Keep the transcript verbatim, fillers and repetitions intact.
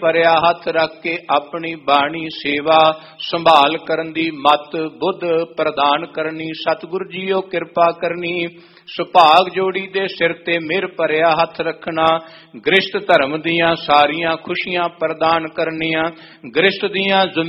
ਭਰਿਆ ਹੱਥ ਰੱਖ ਕੇ ਆਪਣੀ ਬਾਣੀ ਸੇਵਾ ਸੰਭਾਲ ਕਰਨ ਦੀ ਮਤ ਬੁੱਧ ਪ੍ਰਦਾਨ ਕਰਨੀ। ਸਤਿਗੁਰ ਜੀਓ ਕਿਰਪਾ ਕਰਨੀ। ਸੁਭਾਗ ਜੋੜੀ ਦੇ ਸਿਰ ਤੇ ਮਿਹਰ ਭਰਿਆ ਹੱਥ ਰੱਖਣਾ। ਗ੍ਰਿਸ਼ਟ ਧਰਮ ਦੀਆਂ ਸਾਰੀਆਂ ਖੁਸ਼ੀਆਂ ਪ੍ਰਦਾਨ ਕਰਨੀਆਂ। ਗ੍ਰਿਸ਼ਟ ਦੀਆਂ